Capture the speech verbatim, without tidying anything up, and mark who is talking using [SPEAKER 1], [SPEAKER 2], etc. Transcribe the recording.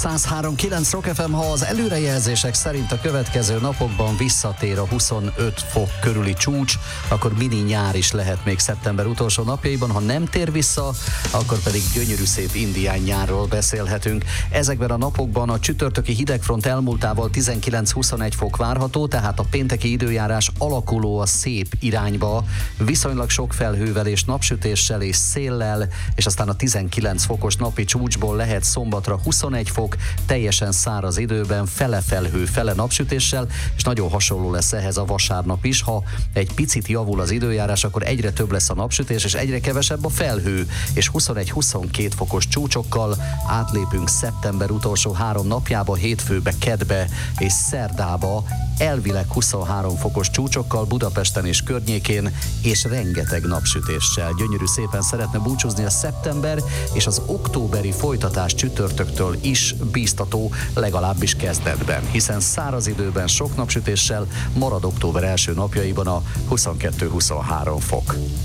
[SPEAKER 1] száz három kilenc Rock ef em, ha az előrejelzések szerint a következő napokban visszatér a huszonöt fok körüli csúcs, akkor mini nyár is lehet még szeptember utolsó napjaiban, ha nem tér vissza, akkor pedig gyönyörű szép indián nyárról beszélhetünk. Ezekben a napokban a csütörtöki hidegfront elmúltával tizenkilenc-huszonegy fok várható, tehát a pénteki időjárás alakuló a szép irányba, viszonylag sok felhővel és napsütéssel és széllel, és aztán a tizenkilenc fokos napi csúcsból lehet szombatra huszonegy fok, teljesen száraz időben, fele felhő, fele napsütéssel, és nagyon hasonló lesz ehhez a vasárnap is. Ha egy picit javul az időjárás, akkor egyre több lesz a napsütés, és egyre kevesebb a felhő, és huszonegy-huszonkét fokos csúcsokkal átlépünk szeptember utolsó három napjába, hétfőbe, kedbe és szerdába, elvileg huszonhárom fokos csúcsokkal Budapesten és környékén, és rengeteg napsütéssel. Gyönyörű szépen szeretne búcsúzni a szeptember, és az októberi folytatás csütörtöktől is bíztató, legalábbis kezdetben, hiszen száraz időben sok napsütéssel marad október első napjaiban a huszonkettő-huszonhárom fok.